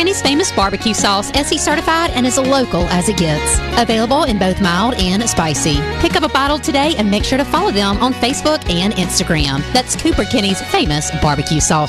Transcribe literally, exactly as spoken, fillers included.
Kenny's Famous Barbecue Sauce, S E certified and as local as it gets. Available in both mild and spicy. Pick up a bottle today and make sure to follow them on Facebook and Instagram. That's Cooper Kenny's Famous Barbecue Sauce.